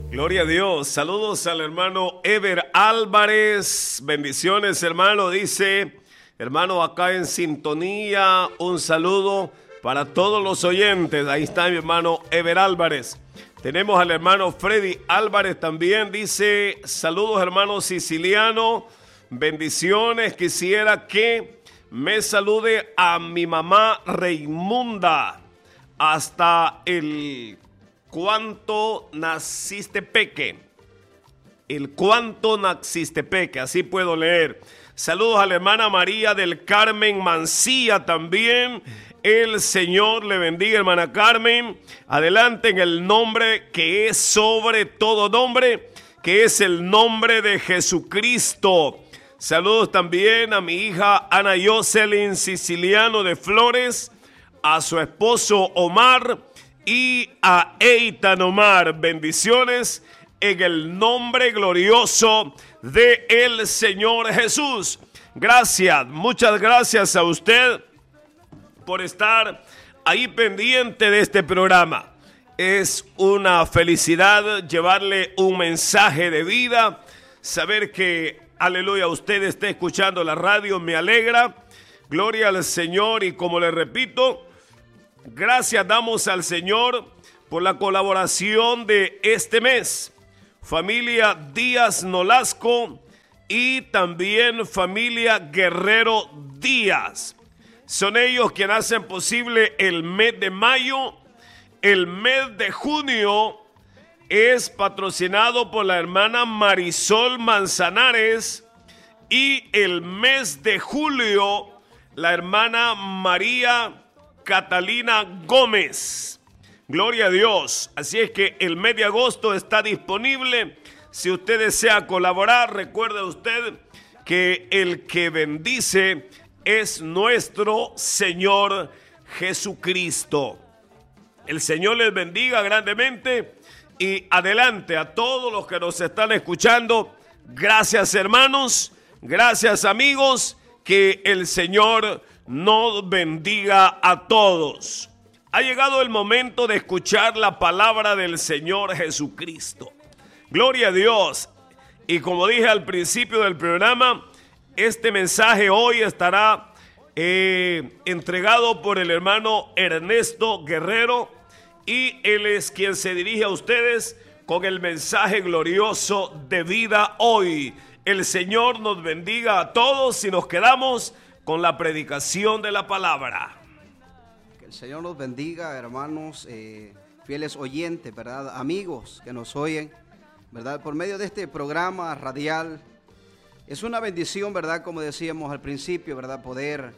Gloria a Dios. Saludos al hermano Ever Álvarez. Bendiciones, hermano. Dice, hermano, acá en sintonía. Un saludo para todos los oyentes. Ahí está mi hermano Ever Álvarez. Tenemos al hermano Freddy Álvarez también. Dice, saludos, hermano Siciliano. Bendiciones. Quisiera que me salude a mi mamá Reimunda hasta el Cuánto naciste peque. El Cuánto naciste peque, así puedo leer. Saludos a la hermana María del Carmen Mancía también. El Señor le bendiga, hermana Carmen. Adelante en el nombre que es sobre todo nombre, que es el nombre de Jesucristo. Saludos también a mi hija Ana Jocelyn Siciliano de Flores, a su esposo Omar y a Eitan Omar. Bendiciones en el nombre glorioso de el Señor Jesús. Gracias, muchas gracias a usted por estar ahí pendiente de este programa. Es una felicidad llevarle un mensaje de vida, saber que, aleluya, usted está escuchando la radio, me alegra. Gloria al Señor, y como le repito, gracias damos al Señor por la colaboración de este mes. Familia Díaz Nolasco y también familia Guerrero Díaz. Son ellos quienes hacen posible el mes de mayo. El mes de junio es patrocinado por la hermana Marisol Manzanares. Y el mes de julio, la hermana María Catalina Gómez. Gloria a Dios. Así es que el mes de agosto está disponible. Si usted desea colaborar, recuerde usted que el que bendice es nuestro Señor Jesucristo. El Señor les bendiga grandemente y adelante a todos los que nos están escuchando. Gracias, hermanos. Gracias, amigos. Que el Señor nos bendiga a todos. Ha llegado el momento de escuchar la palabra del Señor Jesucristo. Gloria a Dios. Y como dije al principio del programa, este mensaje hoy estará entregado por el hermano Ernesto Guerrero, y él es quien se dirige a ustedes con el mensaje glorioso de vida hoy. El Señor nos bendiga a todos y nos quedamos con la predicación de la palabra. Que el Señor nos bendiga, hermanos, fieles oyentes, ¿verdad? Amigos que nos oyen, ¿verdad? Por medio de este programa radial. Es una bendición, ¿verdad? Como decíamos al principio, ¿verdad? Poder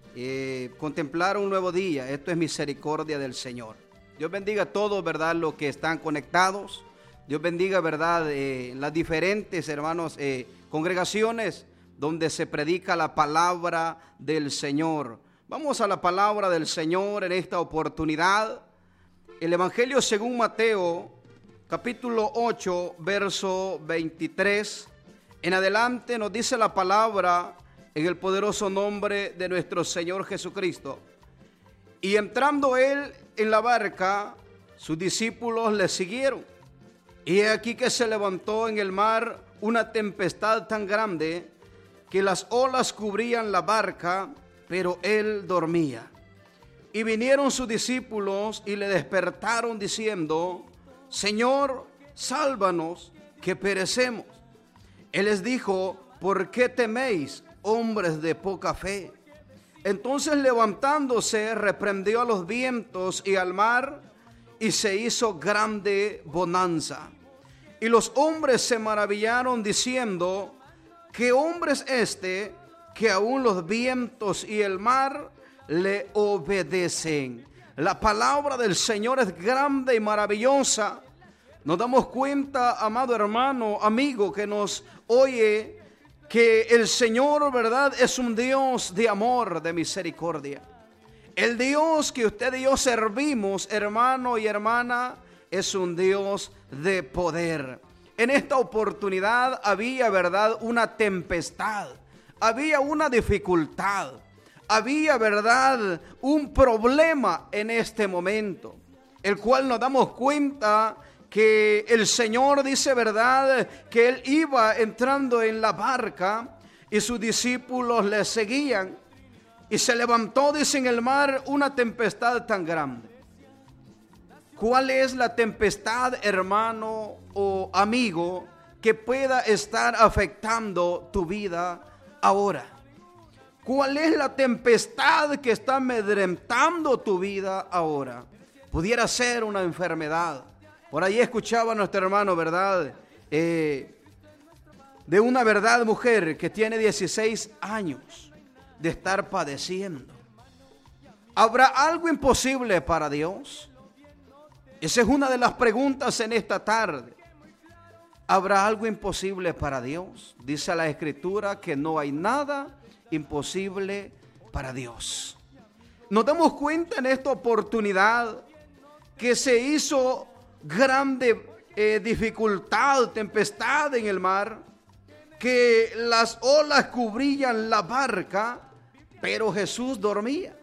contemplar un nuevo día. Esto es misericordia del Señor. Dios bendiga a todos, ¿verdad? Los que están conectados. Dios bendiga, ¿verdad? Las diferentes, hermanos, congregaciones donde se predica la palabra del Señor. Vamos a la palabra del Señor en esta oportunidad. El Evangelio según Mateo, capítulo 8, verso 23. En adelante nos dice la palabra en el poderoso nombre de nuestro Señor Jesucristo. Y entrando él en la barca, sus discípulos le siguieron. Y he aquí que se levantó en el mar una tempestad tan grande que las olas cubrían la barca, pero él dormía. Y vinieron sus discípulos y le despertaron diciendo: Señor, sálvanos, que perecemos. Él les dijo: ¿por qué teméis, hombres de poca fe? Entonces levantándose, reprendió a los vientos y al mar, y se hizo grande bonanza. Y los hombres se maravillaron diciendo: ¿qué hombre es este que aún los vientos y el mar le obedecen? La palabra del Señor es grande y maravillosa. Nos damos cuenta, amado hermano, amigo que nos oye, que el Señor, ¿verdad?, es un Dios de amor, de misericordia. El Dios que usted y yo servimos, hermano y hermana, es un Dios de poder. En esta oportunidad había, ¿verdad?, una tempestad, había una dificultad, había, ¿verdad?, un problema en este momento, el cual nos damos cuenta que el Señor dice, ¿verdad?, que Él iba entrando en la barca y sus discípulos le seguían. Y se levantó, dice, en el mar una tempestad tan grande. ¿Cuál es la tempestad, hermano o amigo, que pueda estar afectando tu vida ahora? ¿Cuál es la tempestad que está amedrentando tu vida ahora? Pudiera ser una enfermedad. Por ahí escuchaba a nuestro hermano, ¿verdad?, de una verdad mujer que tiene 16 años de estar padeciendo. ¿Habrá algo imposible para Dios? Esa es una de las preguntas en esta tarde. ¿Habrá algo imposible para Dios? Dice la Escritura que no hay nada imposible para Dios. Nos damos cuenta en esta oportunidad que se hizo grande dificultad, tempestad en el mar, que las olas cubrían la barca, pero Jesús dormía.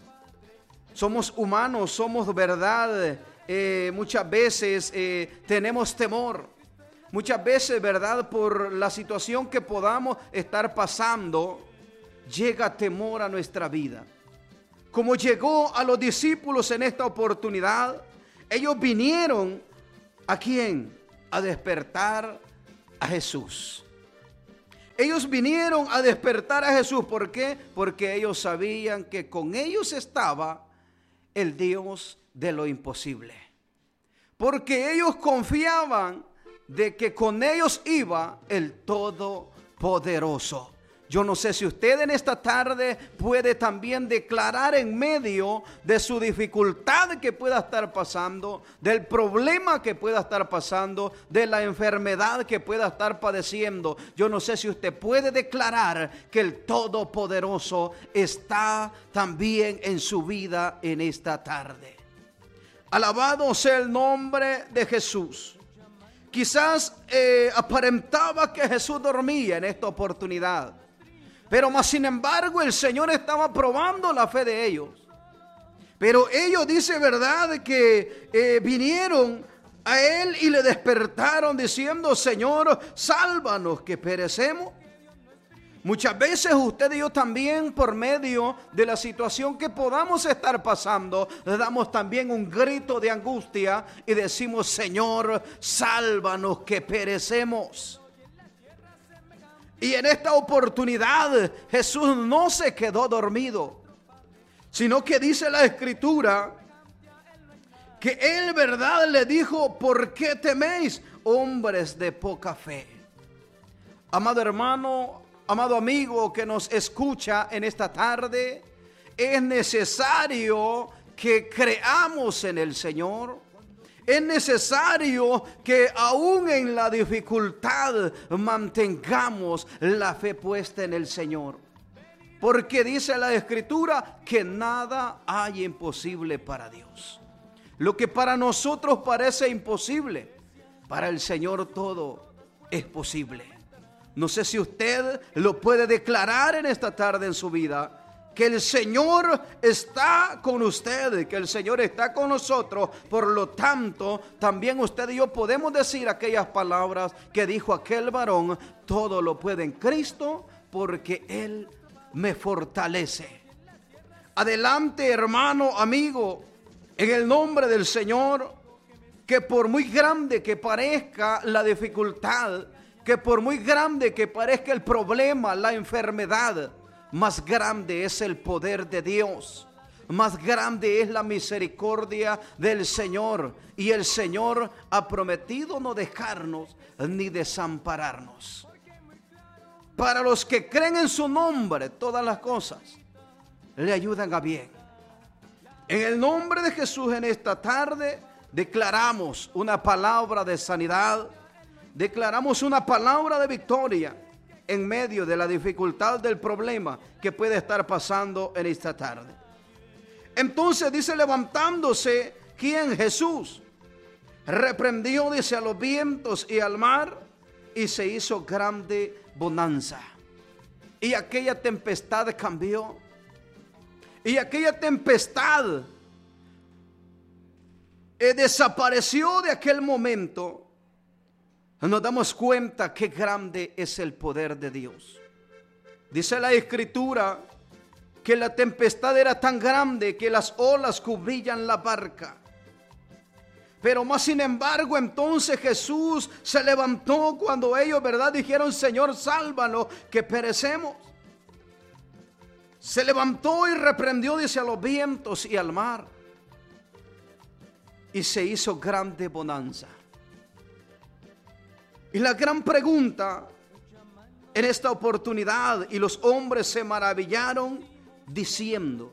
Somos humanos, somos verdad, muchas veces tenemos temor. Muchas veces, verdad, por la situación que podamos estar pasando, llega temor a nuestra vida. Como llegó a los discípulos en esta oportunidad, ellos vinieron ¿a quién? A despertar a Jesús. Ellos vinieron a despertar a Jesús. ¿Por qué? Porque ellos sabían que con ellos estaba el Dios de lo imposible. Porque ellos confiaban de que con ellos iba el Todopoderoso. Yo no sé si usted en esta tarde puede también declarar en medio de su dificultad que pueda estar pasando, del problema que pueda estar pasando, de la enfermedad que pueda estar padeciendo. Yo no sé si usted puede declarar que el Todopoderoso está también en su vida en esta tarde. Alabado sea el nombre de Jesús. Quizás aparentaba que Jesús dormía en esta oportunidad. Pero más sin embargo el Señor estaba probando la fe de ellos. Pero ellos, dice verdad, que vinieron a Él y le despertaron diciendo: Señor, sálvanos que perecemos. Muchas veces usted y yo también, por medio de la situación que podamos estar pasando, le damos también un grito de angustia y decimos: Señor, sálvanos que perecemos. Y en esta oportunidad Jesús no se quedó dormido, sino que dice la Escritura que Él, verdad, le dijo: ¿por qué teméis, hombres de poca fe? Amado hermano, amado amigo que nos escucha en esta tarde, es necesario que creamos en el Señor. Es necesario que aún en la dificultad mantengamos la fe puesta en el Señor. Porque dice la Escritura que nada hay imposible para Dios. Lo que para nosotros parece imposible, para el Señor todo es posible. No sé si usted lo puede declarar en esta tarde en su vida, que el Señor está con usted, que el Señor está con nosotros. Por lo tanto, también usted y yo podemos decir aquellas palabras que dijo aquel varón: todo lo puede en Cristo, porque Él me fortalece. Adelante, hermano, amigo, en el nombre del Señor, que por muy grande que parezca la dificultad, que por muy grande que parezca el problema, la enfermedad, más grande es el poder de Dios, más grande es la misericordia del Señor. Y el Señor ha prometido no dejarnos ni desampararnos. Para los que creen en su nombre, todas las cosas le ayudan a bien. En el nombre de Jesús, en esta tarde declaramos una palabra de sanidad, declaramos una palabra de victoria en medio de la dificultad del problema que puede estar pasando en esta tarde. Entonces dice: levantándose, ¿quién? Jesús. Reprendió, dice, a los vientos y al mar, y se hizo grande bonanza. Y aquella tempestad cambió. Y aquella tempestad desapareció de aquel momento, nos damos cuenta qué grande es el poder de Dios. Dice la Escritura que la tempestad era tan grande que las olas cubrían la barca. Pero más sin embargo, entonces Jesús se levantó cuando ellos, ¿verdad?, dijeron: Señor, sálvanos, que perecemos. Se levantó y reprendió, dice, a los vientos y al mar. Y se hizo grande bonanza. Y la gran pregunta en esta oportunidad, y los hombres se maravillaron diciendo: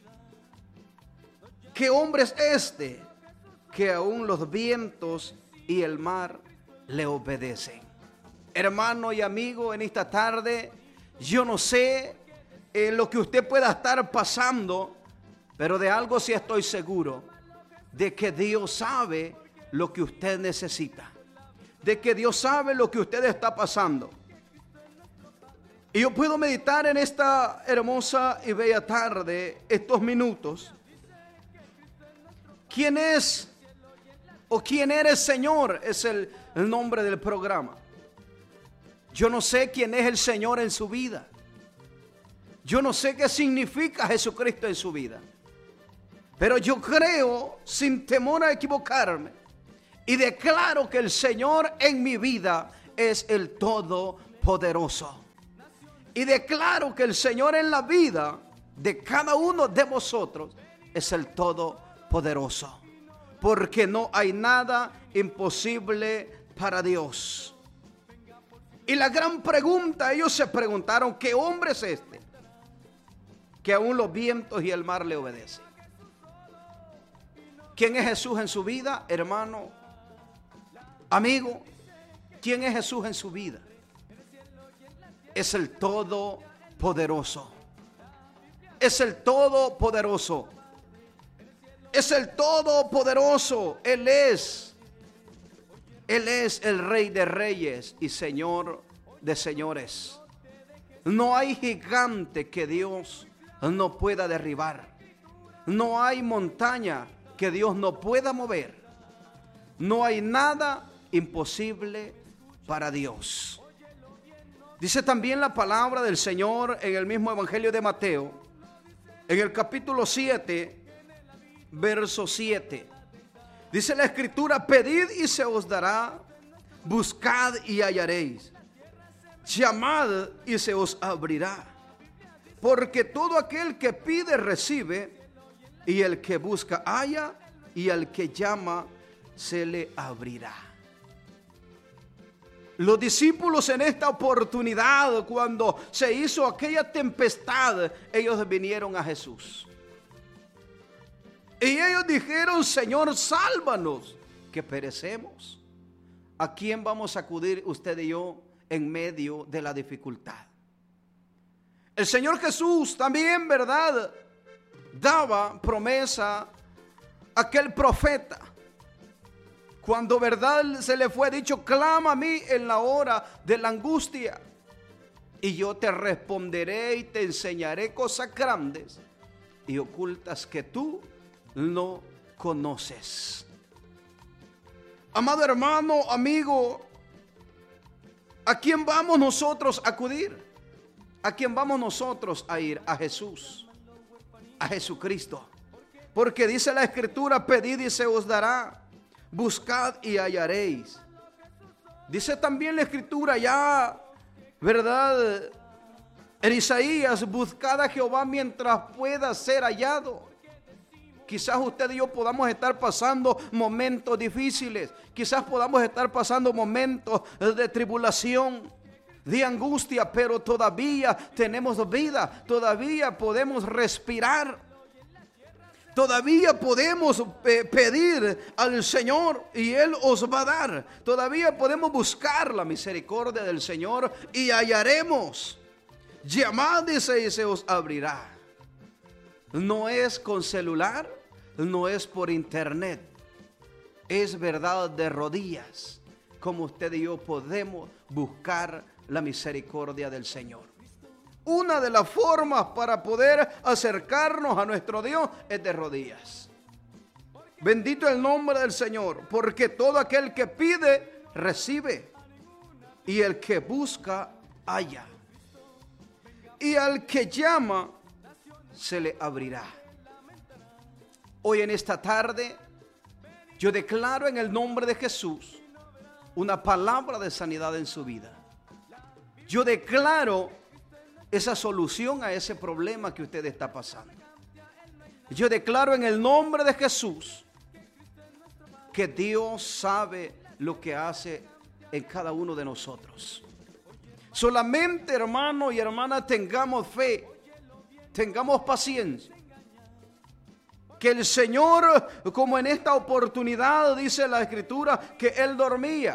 ¿qué hombre es este que aún los vientos y el mar le obedecen? Hermano y amigo, en esta tarde, yo no sé lo que usted pueda estar pasando, pero de algo sí estoy seguro: de que Dios sabe lo que usted necesita, de que Dios sabe lo que usted está pasando. Y yo puedo meditar en esta hermosa y bella tarde, estos minutos. ¿Quién es o quién eres, Señor? Es el nombre del programa. Yo no sé quién es el Señor en su vida. Yo no sé qué significa Jesucristo en su vida. Pero yo creo, sin temor a equivocarme, y declaro que el Señor en mi vida es el Todopoderoso. Y declaro que el Señor en la vida de cada uno de vosotros es el Todopoderoso. Porque no hay nada imposible para Dios. Y la gran pregunta, ellos se preguntaron: ¿qué hombre es este que aún los vientos y el mar le obedecen? ¿Quién es Jesús en su vida, hermano, amigo? ¿Quién es Jesús en su vida? Es el Todopoderoso. Es el Todopoderoso. Es el Todopoderoso. Él es el Rey de Reyes y Señor de Señores. No hay gigante que Dios no pueda derribar. No hay montaña que Dios no pueda mover. No hay nada imposible para Dios. Dice también la palabra del Señor en el mismo Evangelio de Mateo, en el capítulo 7, verso 7. Dice la Escritura: pedid y se os dará, buscad y hallaréis, llamad y se os abrirá. Porque todo aquel que pide recibe, y el que busca halla, y al que llama se le abrirá. Los discípulos en esta oportunidad, cuando se hizo aquella tempestad, ellos vinieron a Jesús. Y ellos dijeron: Señor, sálvanos, que perecemos. ¿A quién vamos a acudir usted y yo en medio de la dificultad? El Señor Jesús también, ¿verdad?, daba promesa a aquel profeta. Cuando, ¿verdad?, se le fue dicho: clama a mí en la hora de la angustia, y yo te responderé y te enseñaré cosas grandes y ocultas que tú no conoces. Amado hermano, amigo, ¿a quién vamos nosotros a acudir? ¿A quién vamos nosotros a ir? A Jesús, a Jesucristo. Porque dice la Escritura: pedid y se os dará, buscad y hallaréis. Dice también la Escritura ya, ¿verdad?, en Isaías: buscad a Jehová mientras pueda ser hallado. Quizás usted y yo podamos estar pasando momentos difíciles. Quizás podamos estar pasando momentos de tribulación, de angustia, pero todavía tenemos vida. Todavía podemos respirar. Todavía podemos pedir al Señor y Él os va a dar. Todavía podemos buscar la misericordia del Señor y hallaremos. Llamad y se os abrirá. No es con celular, no es por internet. Es verdad, de rodillas, como usted y yo podemos buscar la misericordia del Señor. Una de las formas para poder acercarnos a nuestro Dios es de rodillas. Bendito el nombre del Señor, porque todo aquel que pide, recibe. Y el que busca, halla. Y al que llama, se le abrirá. Hoy en esta tarde, yo declaro en el nombre de Jesús una palabra de sanidad en su vida. Yo declaro esa solución a ese problema que usted está pasando. Yo declaro en el nombre de Jesús que Dios sabe lo que hace en cada uno de nosotros. Solamente, hermano y hermana, tengamos fe, tengamos paciencia. Que el Señor, como en esta oportunidad dice la Escritura, que Él dormía.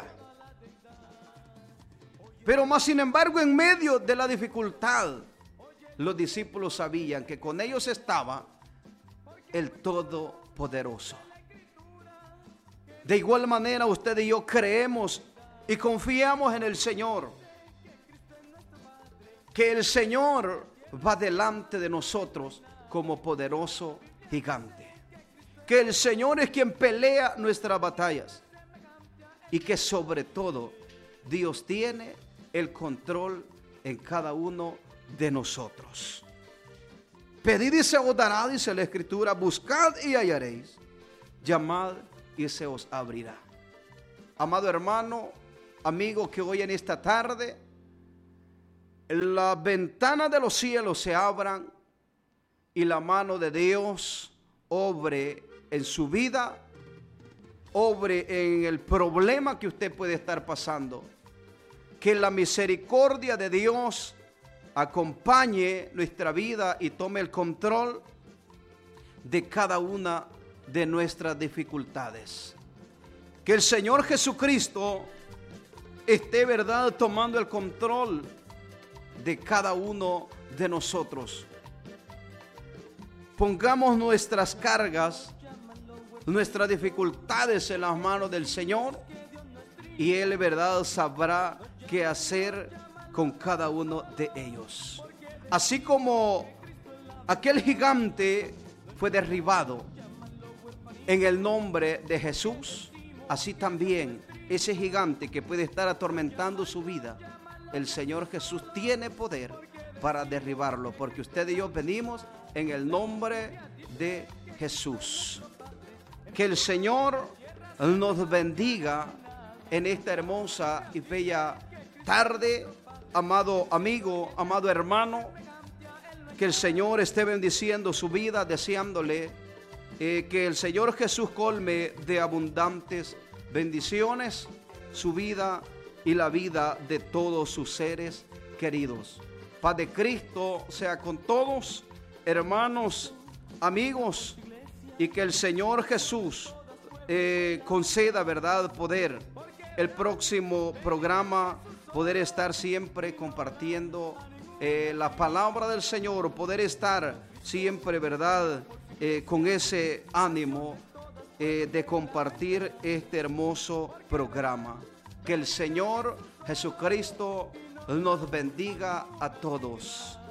Pero más sin embargo, en medio de la dificultad, los discípulos sabían que con ellos estaba el Todopoderoso. De igual manera, usted y yo creemos y confiamos en el Señor. Que el Señor va delante de nosotros como poderoso gigante. Que el Señor es quien pelea nuestras batallas. Y que sobre todo Dios tiene el control en cada uno de nosotros. Pedid y se os dará, dice la Escritura. Buscad y hallaréis. Llamad y se os abrirá. Amado hermano, amigo, que hoy en esta tarde las ventanas de los cielos se abran y la mano de Dios obre en su vida, obre en el problema que usted puede estar pasando. Que la misericordia de Dios acompañe nuestra vida y tome el control de cada una de nuestras dificultades. Que el Señor Jesucristo esté, verdad, tomando el control de cada uno de nosotros. Pongamos nuestras cargas, nuestras dificultades en las manos del Señor y Él, verdad, sabrá qué hacer con cada uno de ellos. Así como aquel gigante fue derribado en el nombre de Jesús, así también ese gigante que puede estar atormentando su vida, el Señor Jesús tiene poder para derribarlo, porque usted y yo venimos en el nombre de Jesús. Que el Señor nos bendiga en esta hermosa y bella tarde, amado amigo, amado hermano. Que el Señor esté bendiciendo su vida, deseándole que el Señor Jesús colme de abundantes bendiciones su vida y la vida de todos sus seres queridos. Paz de Cristo sea con todos, hermanos, amigos, y que el Señor Jesús conceda, verdad, poder el próximo programa, poder estar siempre compartiendo la palabra del Señor, poder estar siempre, verdad, con ese ánimo de compartir este hermoso programa. Que el Señor Jesucristo nos bendiga a todos.